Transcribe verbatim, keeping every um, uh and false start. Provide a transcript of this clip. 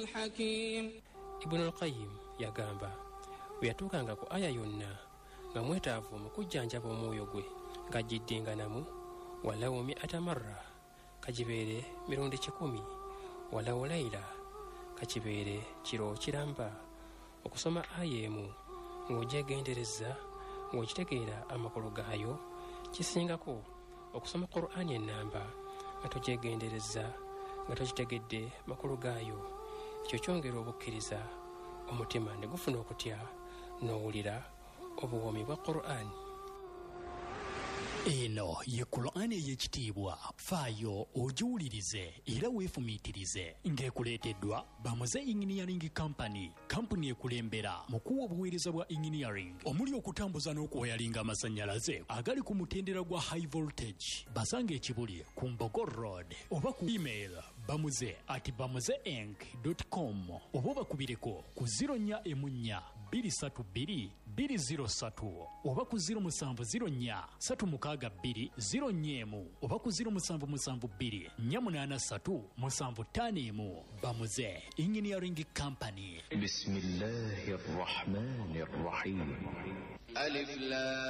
الحكيم. Ibn al-Qayyim yagamba bwe yatuukanga ku aya yonna nga mwetaavu mu kujjanjaba omwoyo gwe ng'agiddinganamu walawo mi'ata marra kagibeere mirundi kikumi walawo layla kakibeere kiro kiramba okusoma aya emu ng'ogyegendereza ng'okitegeera amakulu gaayo kisingako okusoma Qur'ani ennamba nga togyegendereza nga tokitegedde makulu gaayo. Ekyo kyongera obukkiriza omutima ne gufuna okutya n'owulira obuwomi bwa Qur'ani. Eno ye Qur'ani ey'ekitiibwa, faayo ogiwulirize era weefumiitirize ng'ekuleeteddwa Bamuze Engineering Company, kampuni ekulembera mu kuwa obuweereza bwa engineering omuli okutambuza n'okwoyalinga amasannyalaze agali ku mutendera gwa high voltage. Basanga ekibuli ku Mbogo Road oba ku email bamuze at bamuzeinc dot com oba bakubireko ku zero nnya emu nnya bbiri ssatu bbiri bbiri zero ssatu oba ku zero musanvu zero nnya ssatu mukaaga bbiri zero nnya emu oba ku zero musanvu musanvu bbiri nnya munaana ssatu musanvu ttaano emu. Bamuze Engineering Company. Bismillahir Rahmanir Rahim. Alif Lam